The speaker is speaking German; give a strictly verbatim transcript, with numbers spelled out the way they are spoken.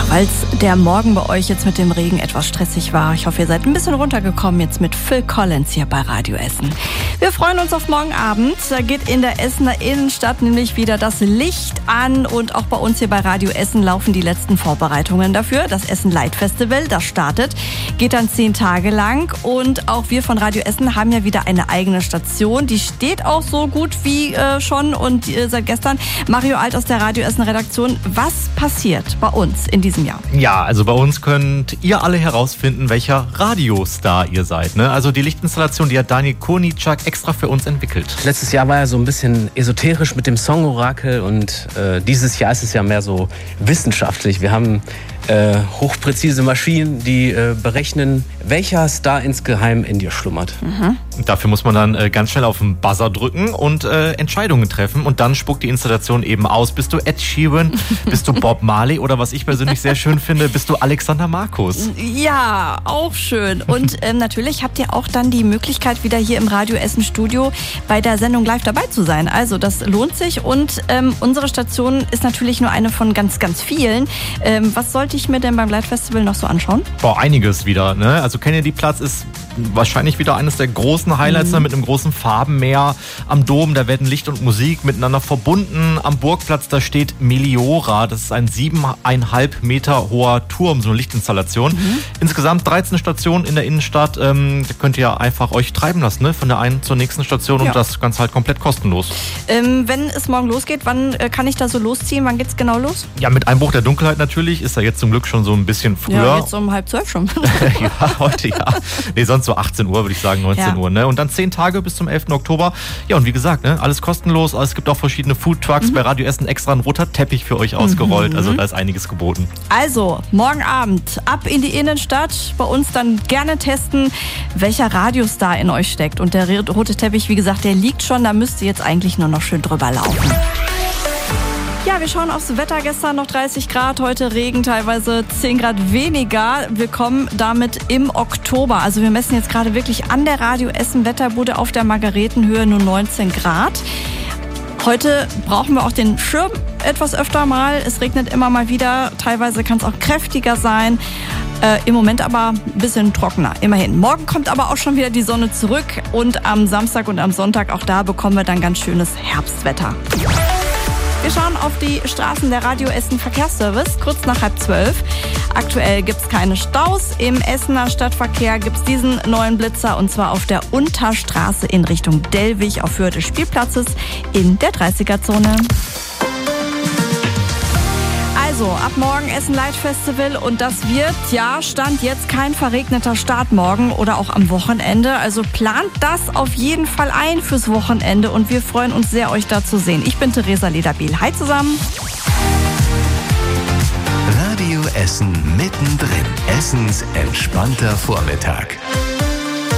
falls der Morgen bei euch jetzt mit dem Regen etwas stressig war. Ich hoffe, ihr seid ein bisschen runtergekommen jetzt mit Phil Collins hier bei Radio Essen. Wir freuen uns auf morgen Abend. Da geht in der Essener Innenstadt nämlich wieder das Licht an und auch bei uns hier bei Radio Essen laufen die letzten Vorbereitungen dafür. Das Essen Light Festival, das startet, geht dann zehn Tage lang und auch wir von Radio Essen haben ja wieder eine eigene Station. Die steht auch so gut wie äh, schon und äh, seit gestern. Mario Alt aus der Radio Essen Redaktion. Was passiert bei uns in diesem Jahr? Ja, also bei uns könnt ihr alle herausfinden, welcher Radiostar ihr seid. Ne? Also die Lichtinstallation, die hat Daniel Konicak extra für uns entwickelt. Letztes Jahr war er so ein bisschen esoterisch mit dem Song-Orakel und äh, dieses Jahr ist es ja mehr so wissenschaftlich. Wir haben äh, hochpräzise Maschinen, die äh, berechnen, welcher Star insgeheim in dir schlummert. Mhm. Und dafür muss man dann äh, ganz schnell auf den Buzzer drücken und äh, Entscheidungen treffen und dann spuckt die Installation eben aus. Bist du Ed Sheeran, bist du Bob Marley oder was ich persönlich sehr schön finde, bist du Alexander Markus? Ja, auch schön. Und ähm, natürlich habt ihr auch dann die Möglichkeit, wieder hier im Radio Essen Studio bei der Sendung live dabei zu sein. Also das lohnt sich und ähm, unsere Station ist natürlich nur eine von ganz, ganz vielen. Ähm, was sollte ich mir denn beim Light Festival noch so anschauen? Boah, einiges wieder. Ne? Also Kennedy-Platz ist wahrscheinlich wieder eines der großen Highlights, mhm. mit einem großen Farbenmeer am Dom. Da werden Licht und Musik miteinander verbunden. Am Burgplatz, da steht Meliora. Das ist ein siebeneinhalb Meter hoher Turm, so eine Lichtinstallation. Mhm. Insgesamt dreizehn Stationen in der Innenstadt. Ähm, da könnt ihr einfach euch treiben lassen, ne? Von der einen zur nächsten Station ja. Und das Ganze halt komplett kostenlos. Ähm, wenn es morgen losgeht, wann äh, kann ich da so losziehen? Wann geht's genau los? Ja, mit Einbruch der Dunkelheit natürlich. Ist ja jetzt zum Glück schon so ein bisschen früher. Ja, jetzt um halb zwölf schon. Ja, heute ja. Nee, sonst so achtzehn Uhr, würde ich sagen, neunzehn ja. Uhr. Ne? Und dann zehn Tage bis zum elften Oktober. Ja, und wie gesagt, ne, alles kostenlos. Es gibt auch verschiedene Foodtrucks. Mhm. Bei Radio Essen extra ein roter Teppich für euch ausgerollt. Mhm. Also da ist einiges geboten. Also, morgen Abend ab in die Innenstadt. Bei uns dann gerne testen, welcher Radiostar in euch steckt. Und der rote Teppich, wie gesagt, der liegt schon. Da müsst ihr jetzt eigentlich nur noch schön drüber laufen. Ja, wir schauen aufs Wetter. Gestern noch dreißig Grad, heute Regen, teilweise zehn Grad weniger. Wir kommen damit im Oktober. Also wir messen jetzt gerade wirklich an der Radio Essen Wetterbude auf der Margaretenhöhe nur neunzehn Grad. Heute brauchen wir auch den Schirm etwas öfter mal. Es regnet immer mal wieder. Teilweise kann es auch kräftiger sein. Äh, Im Moment aber ein bisschen trockener, immerhin. Morgen kommt aber auch schon wieder die Sonne zurück. Und am Samstag und am Sonntag, auch da bekommen wir dann ganz schönes Herbstwetter. Wir schauen auf die Straßen der Radio Essen Verkehrsservice, kurz nach halb zwölf. Aktuell gibt es keine Staus. Im Essener Stadtverkehr gibt es diesen neuen Blitzer und zwar auf der Unterstraße in Richtung Dellwig auf Höhe des Spielplatzes in der dreißiger-Zone. Also, ab morgen Essen Light Festival und das wird, ja, Stand jetzt kein verregneter Start morgen oder auch am Wochenende. Also plant das auf jeden Fall ein fürs Wochenende und wir freuen uns sehr, euch da zu sehen. Ich bin Theresa Lederbiel. Hi zusammen. Radio Essen mittendrin. Essens entspannter Vormittag.